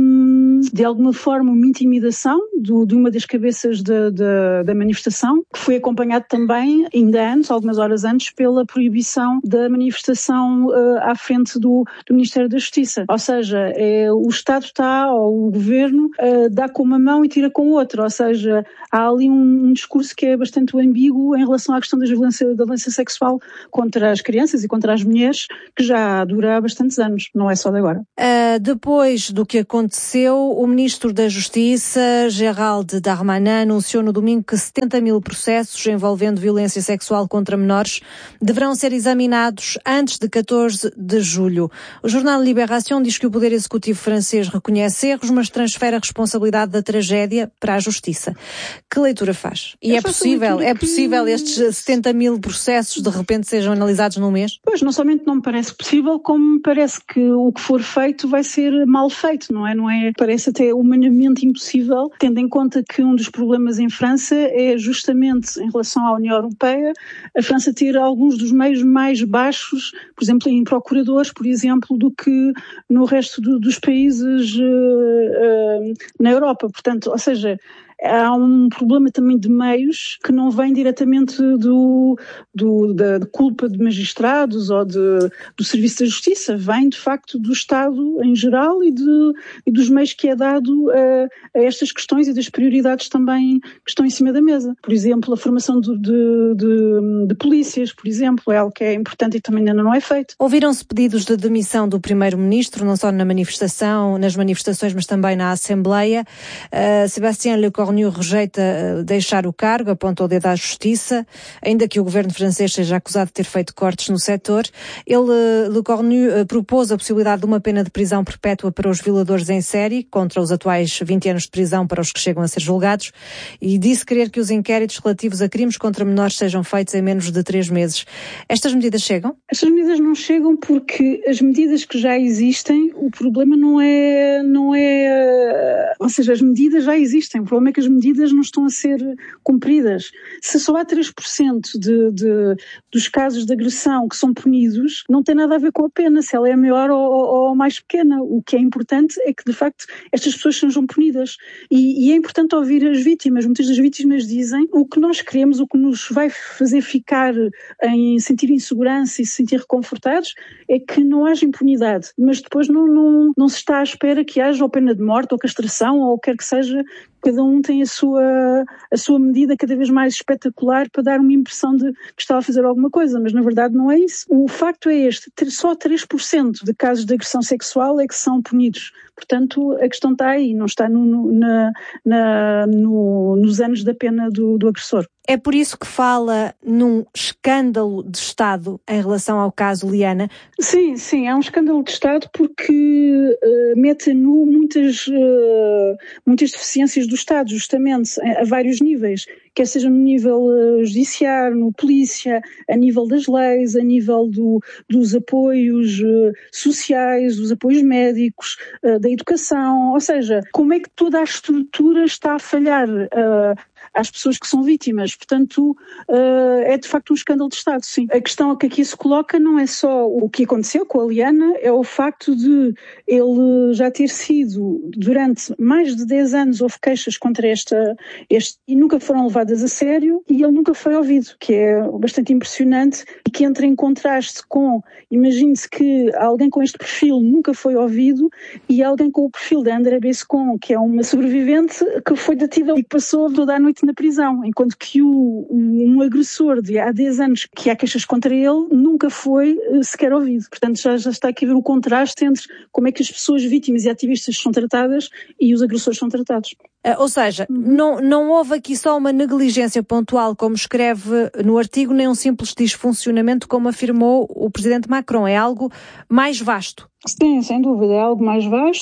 um, de alguma forma uma intimidação do, de uma das cabeças de, de, da manifestação, que foi acompanhado também, ainda antes, algumas horas antes, pela proibição da manifestação uh, à frente do, do Ministério da Justiça. Ou seja, é, o Estado está, ou o Governo, uh, dá com uma mão e tira com outra. Ou seja, há ali um, um discurso que é bastante ambíguo em relação à questão da violência, da violência sexual contra as crianças e contra as mulheres, que já dura há bastantes anos, não é só de agora. Uh, Depois do que aconteceu, o Ministro da Justiça, Gérald Darmanin, anunciou no domingo que setenta mil processos envolvendo violência sexual contra menores deverão ser examinados antes de catorze de julho. O jornal Libération diz que o Poder Executivo francês reconhece erros, mas transfere a responsabilidade da tragédia para a Justiça. Que leitura faz? E é possível, é possível estes setenta mil processos de repente sejam analisados num mês? Pois, não somente não me parece possível, como me parece que o que for feito vai ser mal feito, não é? Não é? Parece até humanamente impossível, tendo em conta que um dos problemas em França é justamente em relação à União Europeia, a França ter alguns dos meios mais baixos, por exemplo, em procuradores, por exemplo, do que no resto do, dos países uh, uh, na Europa. Portanto, ou seja, há um problema também de meios que não vem diretamente do, do, da de culpa de magistrados ou de, do Serviço da Justiça, vem de facto do Estado em geral e, de, e dos meios que é dado a, a estas questões e das prioridades também que estão em cima da mesa. Por exemplo, a formação de, de, de, de polícias, por exemplo, é algo que é importante e também ainda não é feito. Ouviram-se pedidos de demissão do Primeiro-Ministro, não só na manifestação, nas manifestações, mas também na Assembleia. Uh, Sébastien Lecornu rejeita deixar o cargo, aponta o dedo à Justiça, ainda que o governo francês seja acusado de ter feito cortes no setor. Ele, Lecornu, propôs a possibilidade de uma pena de prisão perpétua para os violadores em série, contra os atuais vinte anos de prisão para os que chegam a ser julgados, e disse querer que os inquéritos relativos a crimes contra menores sejam feitos em menos de três meses. Estas medidas chegam? Estas medidas não chegam porque as medidas que já existem, o problema não é, não é, ou seja, as medidas já existem, o problema é que as medidas não estão a ser cumpridas. Se só há três por cento de, de, dos casos de agressão que são punidos, não tem nada a ver com a pena, se ela é maior ou, ou mais pequena. O que é importante é que, de facto, estas pessoas sejam punidas. E, e é importante ouvir as vítimas. Muitas das vítimas dizem o que nós queremos, o que nos vai fazer ficar em sentir insegurança e se sentir reconfortados é que não haja impunidade. Mas depois não, não, não se está à espera que haja ou pena de morte ou castração ou o que quer que seja. Cada um tem a sua, a sua medida cada vez mais espetacular para dar uma impressão de que está a fazer alguma coisa, mas na verdade não é isso. O facto é este, só três por cento de casos de agressão sexual é que são punidos. Portanto, a questão está aí, não está no, no, na, na, no, nos anos da pena do, do agressor. É por isso que fala num escândalo de Estado em relação ao caso Liana? Sim, sim, é um escândalo de Estado porque uh, mete a nu muitas, uh, muitas deficiências do Estado, justamente, a, a vários níveis, quer seja no nível uh, judiciário, no polícia, a nível das leis, a nível do, dos apoios uh, sociais, dos apoios médicos, uh, da educação, ou seja, como é que toda a estrutura está a falhar uh, às pessoas que são vítimas. Portanto, uh, é de facto um escândalo de Estado, sim. A questão que aqui se coloca não é só o que aconteceu com a Liana, é o facto de ele já ter sido, durante mais de dez anos, houve queixas contra esta, este, e nunca foram levadas a sério, e ele nunca foi ouvido, que é bastante impressionante, e que entra em contraste com, imagine-se que alguém com este perfil nunca foi ouvido, e alguém com o perfil da Andrea Abiscon, que é uma sobrevivente, que foi detida e que passou toda a noite na prisão, enquanto que o, um agressor de há dez anos que há queixas contra ele nunca foi uh, sequer ouvido. Portanto, já, já está aqui a ver o contraste entre como é que as pessoas vítimas e ativistas são tratadas e os agressores são tratados. Uh, ou seja, uhum. não, não houve aqui só uma negligência pontual, como escreve no artigo, nem um simples disfuncionamento, como afirmou o presidente Macron. É algo mais vasto. Sim, sem dúvida, é algo mais vasto.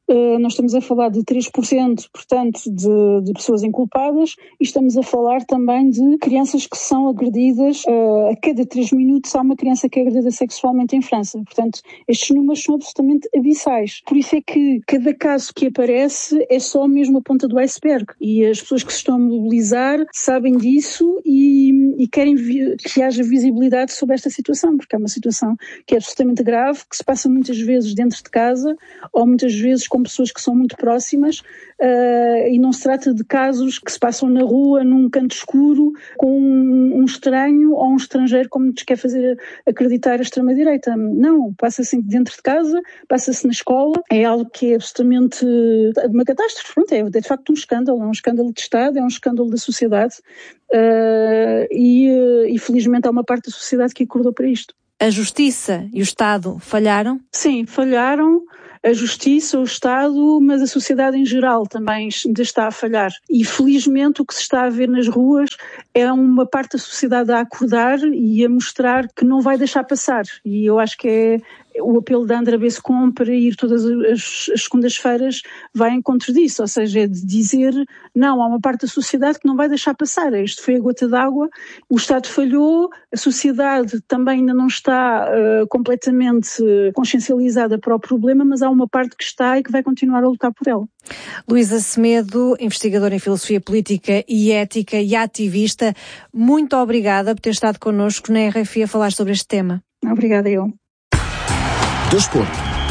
uh, nós estamos a falar de três por cento, portanto, de, de pessoas inculpadas, e estamos a falar também de crianças que são agredidas, uh, a cada três minutos há uma criança que é agredida sexualmente em França. Portanto, estes números são absolutamente abissais. Por isso é que cada caso que aparece é só mesmo a ponta do iceberg, e as pessoas que se estão a mobilizar sabem disso e, e querem vi- que haja visibilidade sobre esta situação, porque é uma situação que é absolutamente grave, que se passa muitas vezes dentro de casa ou muitas vezes com pessoas que são muito próximas, uh, e não se trata de casos que se passam na rua, num canto escuro, com um, um estranho ou um estrangeiro, como nos quer fazer acreditar a extrema-direita. Não, passa-se dentro de casa, passa-se na escola, é algo que é absolutamente uma catástrofe. Pronto, é de facto um escândalo, é um escândalo de Estado, é um escândalo da sociedade, uh, e, uh, e felizmente há uma parte da sociedade que acordou para isto. A Justiça e o Estado falharam? Sim, falharam. A Justiça, o Estado, mas a sociedade em geral também ainda está a falhar. E felizmente o que se está a ver nas ruas é uma parte da sociedade a acordar e a mostrar que não vai deixar passar. E eu acho que é o apelo da Andra Bescom para ir todas as, as segundas-feiras vai em encontro disso, ou seja, é de dizer não, há uma parte da sociedade que não vai deixar passar. Isto foi a gota d'água, o Estado falhou, a sociedade também ainda não está uh, completamente consciencializada para o problema, mas há uma parte que está e que vai continuar a lutar por ela. Luísa Semedo, investigadora em Filosofia Política e Ética e ativista, muito obrigada por ter estado connosco na R F I a falar sobre este tema. Obrigada eu. Desporto.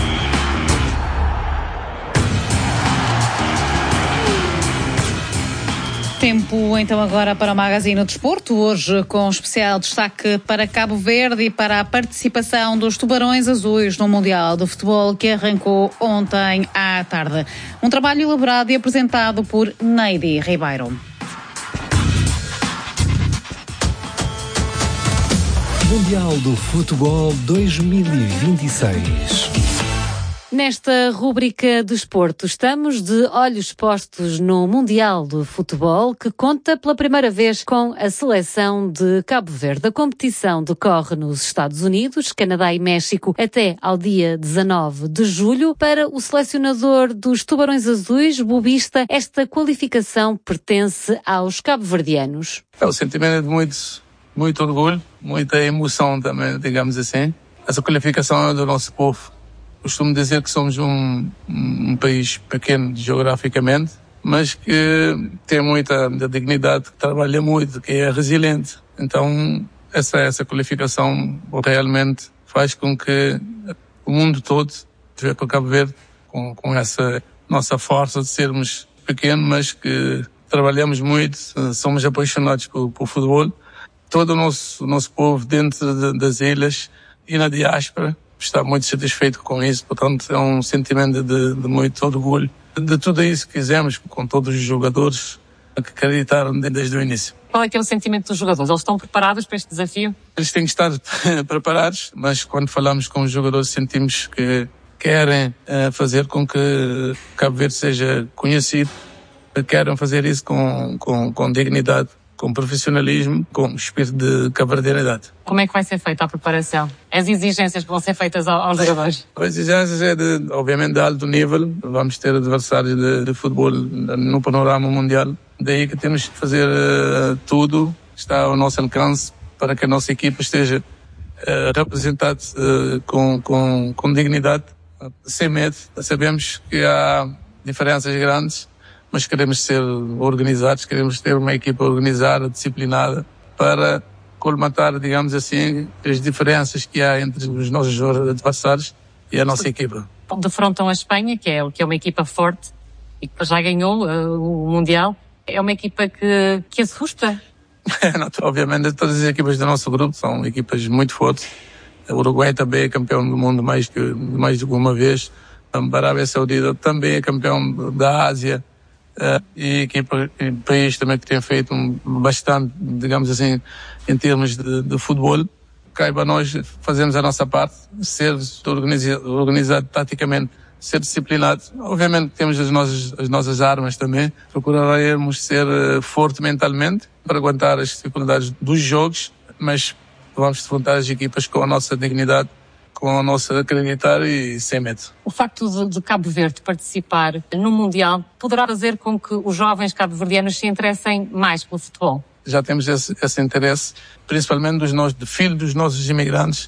Tempo então agora para o Magazine do Desporto, hoje com especial destaque para Cabo Verde e para a participação dos Tubarões Azuis no Mundial do Futebol que arrancou ontem à tarde. Um trabalho elaborado e apresentado por Neide Ribeiro. Mundial do Futebol dois mil e vinte e seis. Nesta rúbrica de desporto, estamos de olhos postos no Mundial do Futebol, que conta pela primeira vez com a seleção de Cabo Verde. A competição decorre nos Estados Unidos, Canadá e México até ao dia dezanove de julho. Para o selecionador dos Tubarões Azuis, Bobista, esta qualificação pertence aos cabo-verdianos. É o sentimento de muito, muito orgulho, muita emoção também, digamos assim. Essa qualificação é do nosso povo. Costumo dizer que somos um, um país pequeno geograficamente, mas que tem muita dignidade, que trabalha muito, que é resiliente. Então, essa, essa qualificação realmente faz com que o mundo todo esteja com o Cabo Verde, com, com essa nossa força de sermos pequenos, mas que trabalhamos muito, somos apaixonados por, por futebol. Todo o nosso, o nosso povo dentro de, das ilhas e na diáspora está muito satisfeito com isso, portanto é um sentimento de, de muito orgulho de tudo isso que fizemos com todos os jogadores que acreditaram desde o início. Qual é que é o sentimento dos jogadores? Eles estão preparados para este desafio? Eles têm que estar preparados, mas quando falamos com os jogadores sentimos que querem uh, fazer com que Cabo Verde seja conhecido, querem fazer isso com, com, com dignidade, com profissionalismo, com espírito de cabo-verdianidade. Como é que vai ser feita a preparação? As exigências que vão ser feitas aos jogadores? As exigências é, de, obviamente, de alto nível. Vamos ter adversários de, de futebol no panorama mundial. Daí que temos que fazer uh, tudo que está ao nosso alcance para que a nossa equipa esteja uh, representada uh, com, com, com dignidade, sem medo. Sabemos que há diferenças grandes, mas queremos ser organizados, queremos ter uma equipa organizada, disciplinada, para colmatar, digamos assim, as diferenças que há entre os nossos adversários e a nossa equipa. Defrontam a Espanha, que é, que é uma equipa forte e que já ganhou uh, o Mundial. É uma equipa que, que assusta. Obviamente, todas as equipas do nosso grupo são equipas muito fortes. O Uruguai também é campeão do mundo mais, que, mais de uma vez. A Arábia Saudita também é campeão da Ásia. Uh, e equipa, e país também que tem feito um, bastante, digamos assim, em termos de, de futebol. Cabe a nós fazermos a nossa parte, ser organizado, organizado taticamente, ser disciplinado. Obviamente temos as nossas, as nossas armas também. Procuraremos ser uh, forte mentalmente para aguentar as dificuldades dos jogos, mas vamos defrontar as equipas com a nossa dignidade, com o nosso acreditar e sem medo. O facto de, de Cabo Verde participar no Mundial poderá fazer com que os jovens cabo-verdianos se interessem mais pelo futebol? Já temos esse, esse interesse, principalmente dos nossos, de filhos dos nossos imigrantes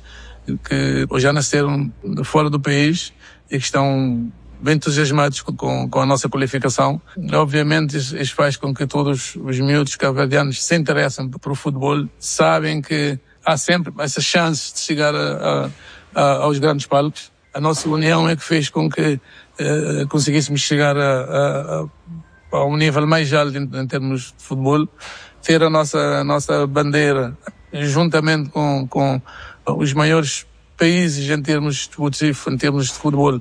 que já nasceram fora do país e que estão bem entusiasmados com, com a nossa qualificação. Obviamente isso, isso faz com que todos os miúdos cabo-verdianos se interessem por o futebol, sabem que há sempre essa chance de chegar a, a, a, aos grandes palcos. A nossa união é que fez com que uh, conseguíssemos chegar a, a, a, a um nível mais alto em, em termos de futebol, ter a nossa, a nossa bandeira juntamente com, com os maiores países em termos esportivos, em termos de futebol.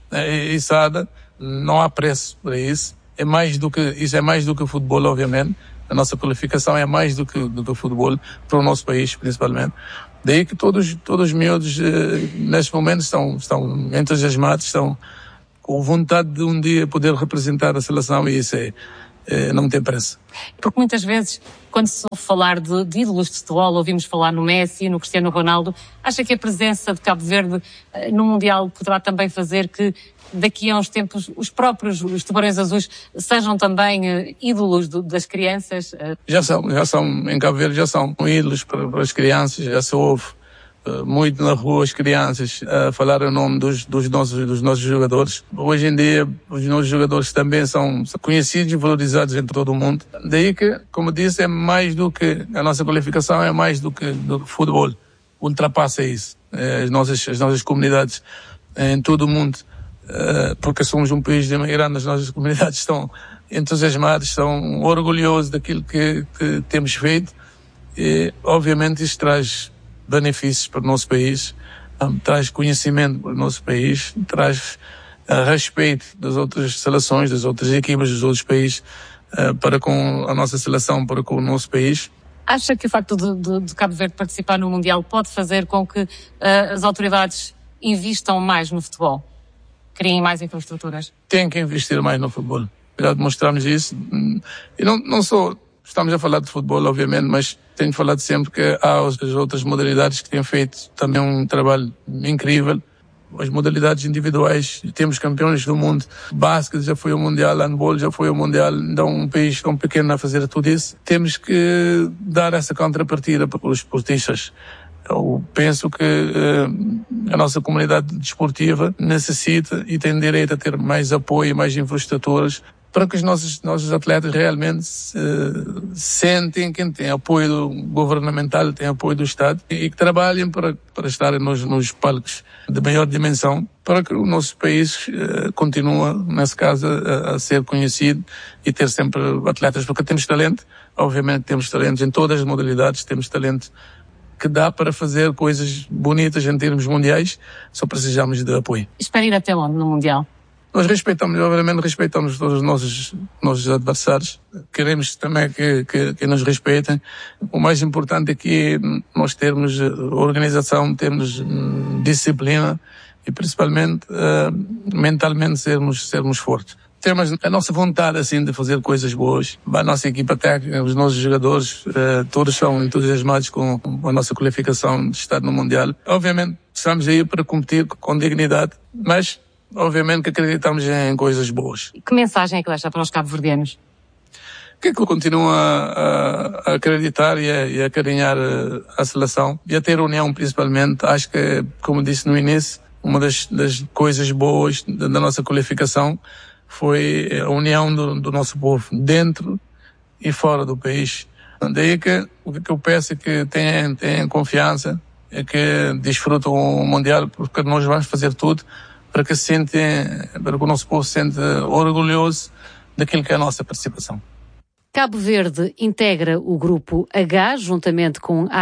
E Sada, não há preço para isso. É mais do que, isso é mais do que o futebol, obviamente. A nossa qualificação é mais do que, do que o futebol, para o nosso país, principalmente. Daí que todos, todos os miúdos, eh, neste momento, estão, estão entusiasmados, estão com vontade de um dia poder representar a seleção, e isso é, é, não tem preço. Porque muitas vezes, quando se ouve falar de, de ídolos de futebol, ouvimos falar no Messi, no Cristiano Ronaldo, acha que a presença de Cabo Verde eh, no Mundial poderá também fazer que daqui a uns tempos os próprios os Tubarões Azuis sejam também uh, ídolos do, das crianças? Uh... Já são, já são, em Cabo Verde já são ídolos para, para as crianças, já se ouve uh, muito na rua as crianças a uh, falar o nome dos, dos, nossos, dos nossos jogadores. Hoje em dia os nossos jogadores também são, são conhecidos e valorizados em todo o mundo. Daí que, como disse, é mais do que, a nossa qualificação é mais do que, do que futebol. Ultrapassa isso. É, as, nossas, as nossas comunidades em todo o mundo, Uh, porque somos um país de imigrantes, as nossas comunidades estão entusiasmadas, estão orgulhosos daquilo que, que temos feito, e obviamente isso traz benefícios para o nosso país, um, traz conhecimento para o nosso país, traz uh, respeito das outras seleções, das outras equipas dos outros países uh, para com a nossa seleção, para com o nosso país. Acha que o facto de, de, de Cabo Verde participar no Mundial pode fazer com que uh, as autoridades investam mais no futebol? Criem mais infraestruturas? Tem que investir mais no futebol. Já demonstramos isso. E não, não só estamos a falar de futebol, obviamente, mas tenho falado sempre que há as outras modalidades que têm feito também um trabalho incrível. As modalidades individuais, temos campeões do mundo. Basquete já foi ao Mundial, handball já foi ao Mundial. Então, um país tão pequeno a fazer tudo isso. Temos que dar essa contrapartida para os esportistas. Eu penso que uh, a nossa comunidade desportiva necessita e tem direito a ter mais apoio, mais infraestruturas, para que os nossos, nossos atletas realmente uh, sentem que têm apoio governamental, têm apoio do Estado, e que trabalhem para, para estarem nos, nos palcos de maior dimensão, para que o nosso país uh, continue, nesse caso, a, a ser conhecido e ter sempre atletas, porque temos talento. Obviamente temos talentos em todas as modalidades, temos talento que dá para fazer coisas bonitas em termos mundiais, só precisamos de apoio. Espera ir até onde no Mundial? Nós respeitamos, obviamente respeitamos todos os nossos, nossos adversários, queremos também que, que, que nos respeitem. O mais importante aqui é nós termos organização, termos disciplina e principalmente uh, mentalmente sermos, sermos fortes. Temos a nossa vontade, assim, de fazer coisas boas. A nossa equipa técnica, os nossos jogadores, eh, todos são entusiasmados com a nossa qualificação de estar no Mundial. Obviamente, estamos aí para competir com dignidade, mas, obviamente, que acreditamos em coisas boas. Que mensagem é que deixa para os cabo-verdianos? Que é que eu continuo a, a acreditar e a, e a carinhar a, a seleção e a ter união, principalmente. Acho que, como disse no início, uma das, das coisas boas da, da nossa qualificação foi a união do, do nosso povo, dentro e fora do país. Daí que o que eu peço é que tenham, tenham confiança, é que desfrutem o Mundial, porque nós vamos fazer tudo para que, se sentem, para que o nosso povo se sente orgulhoso daquilo que é a nossa participação. Cabo Verde integra o grupo H, juntamente com a